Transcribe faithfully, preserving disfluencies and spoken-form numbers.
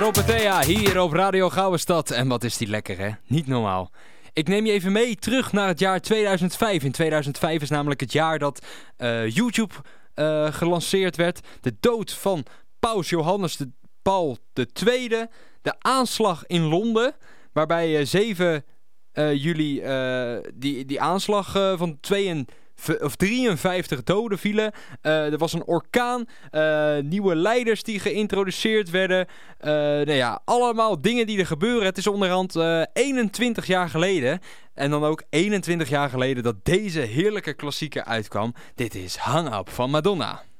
Robert Thea hier op Radio Gouwenstad. En wat is die lekker, hè? Niet normaal. Ik neem je even mee terug naar het jaar tweeduizend vijf. In tweeduizend vijf is namelijk het jaar dat uh, YouTube uh, gelanceerd werd. De dood van Paus Johannes de Paul de Tweede. De aanslag in Londen, waarbij uh, zeven uh, juli uh, die, die aanslag uh, van tweeënveertig of drieënvijftig doden vielen. Uh, er was een orkaan. Uh, nieuwe leiders die geïntroduceerd werden. Uh, nou ja, allemaal dingen die er gebeuren. Het is onderhand uh, eenentwintig jaar geleden. En dan ook eenentwintig jaar geleden dat deze heerlijke klassieker uitkwam. Dit is Hang Up van Madonna.